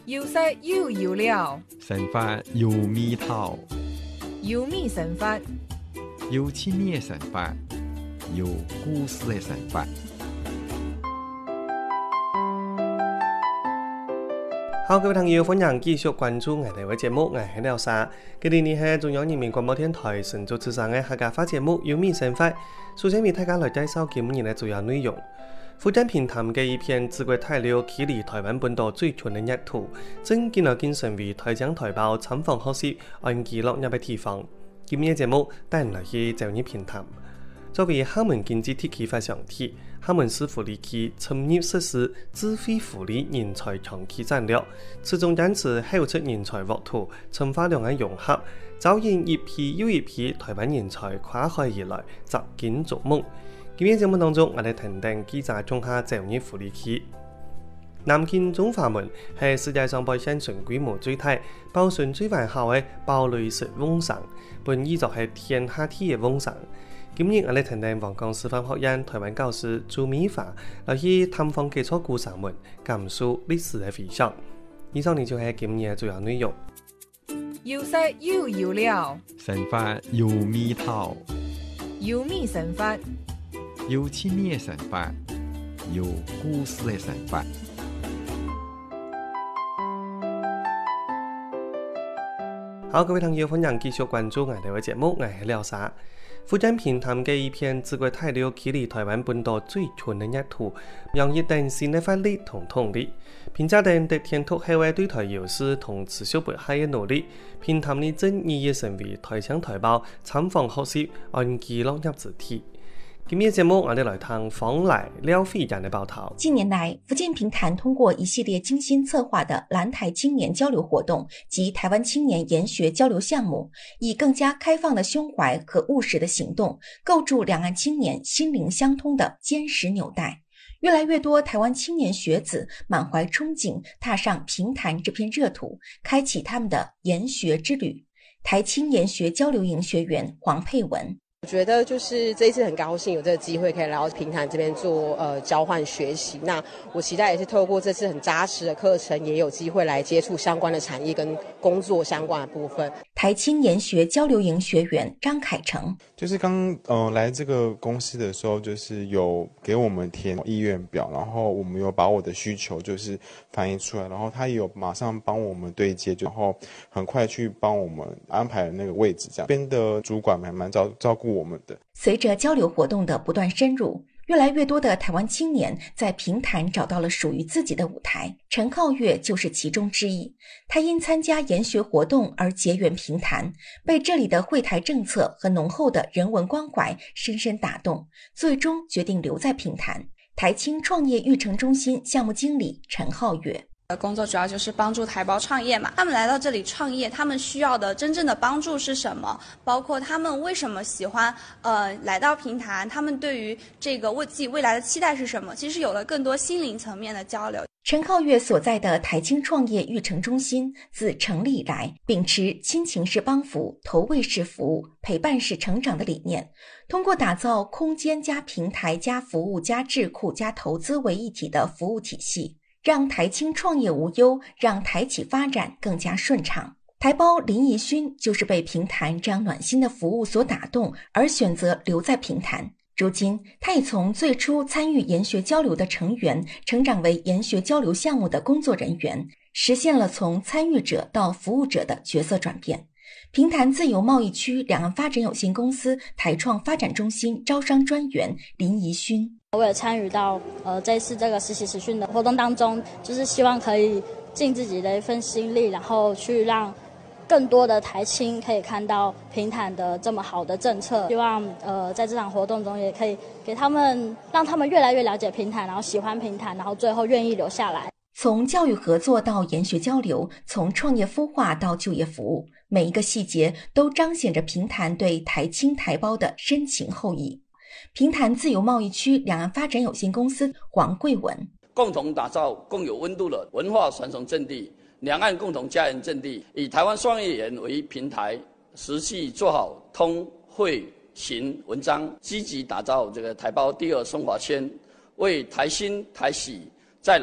有色有油料， 神法有味道， 有米神法， 有亲密的神法，有故事的神法。 好，各位朋友，歡迎繼續關注我哋嘅節目，我係廖沙。今日係中央人民廣播電台晨早之聲嘅客家話節目《有米神法》。首先為大家來介紹今日嘅主要內容。福建平潭嘅一片智慧大陸距離台灣本島最近嘅一途，正見來見成為台江台胞參訪學習安居樂業嘅地方。今日嘅節目帶人來去走入平潭。作為廈門經濟體系發祥地，廈門市福利區參與實施智慧福利人才長期戰略，始終堅持後出人才沃土，深化兩岸融合，招引一批又一批台灣人才跨海而來，扎根築夢。今日節目當中，我哋聽聽記者種下走入福利區。南京中華門係世界上保現存規模最大、保存最完好嘅堡壘式甕城，本意就係天下第一甕城。今日我哋聽聽黃岡師範學院台灣教師朱美華來去探訪基礎古城門，感受歷史嘅回響。以上呢就係今日主要內容。 有色有油料， 神法有味道， 有米神法， 有親密的神法，有故事的神法。 好，各位朋友，歡迎繼續關注我哋嘅節目，我係廖沙。福建平潭嘅一片智慧大陸距離台灣本島最近嘅一途，洋溢定新嘅發力同動力。評價定得天突後嘅對台優勢同持續不懈嘅努力，平潭呢正意義成為台江台胞參訪學習安居樂業之地。今日節目我哋來談訪來廖飛人嘅報道。 近年來，福建平潭通過一系列精心策劃的藍台青年交流活動及台灣青年研學交流項目，以更加開放的胸懷和務實的行動，構築兩岸青年心靈相通的堅實紐帶。越來越多台灣青年學子滿懷憧憬，踏上平潭這片熱土，開啟他們的研學之旅。台青研學交流營學員黃佩文。 我覺得就是這一次很高興有這個機會可以來到平潭這邊做交換學習，那我期待也是透過這次很扎實的課程，也有機會來接觸相關的產業跟工作相關的部分。 台青研學交流營學員張凱成， 就是剛來這個公司的時候，就是有給我們填意願表，然後我們有把我的需求就是反映出來，然後他也有馬上幫我們對接，然後很快去幫我們安排了那個位置，這樣邊的主管還蠻照顧我們的。 隨着交流活動的不斷深入，越來越多的台灣青年在平潭找到了屬於自己的舞台，陳浩月就是其中之一。他因參加研學活動而結緣平潭，被這裡的惠台政策和濃厚的人文關懷深深打動，最終決定留在平潭。台青創業育成中心項目經理陳浩月。 工作主要就是幫助台胞創業嘛，他們來到這裡創業，他們需要的真正的幫助是什麼？包括他們為什麼喜歡來到平潭，他們對於這個自己未來的期待是什麼？其實有了更多心靈層面的交流。 陳浩月所在的台青創業育成中心自成立以來，秉持親情式幫扶、投餵式服務、陪伴式成長的理念，通過打造空間加平台加服務加智庫加投資為一體的服務體系，讓台青創業無憂，讓台企發展更加順暢。台胞林怡勳就是被平潭這樣暖心的服務所打動，而選擇留在平潭。如今，他已從最初參與研學交流的成員，成長為研學交流項目的工作人員，實現了從參與者到服務者的角色轉變。平潭自由貿易區兩岸發展有限公司台創發展中心招商專員林怡勳。 我也參與到這次這個實習實訓的活動當中，就是希望可以盡自己的一份心力，然後去讓更多的台青可以看到平潭的這麼好的政策。希望在這場活動中也可以給他們，讓他們越來越了解平潭，然後喜歡平潭，然後最後願意留下來。 從教育合作到研學交流，從創業孵化到就業服務，每一個細節都彰顯着平潭對台青台胞的深情厚誼。平潭自由貿易區兩岸發展有限公司黃桂文， 共同打造更有溫度的文化傳承陣地，兩岸共同家園陣地，以台灣創業園為平台，實際做好通會行文章，積極打造這個台胞第二生活圈，為台新台喜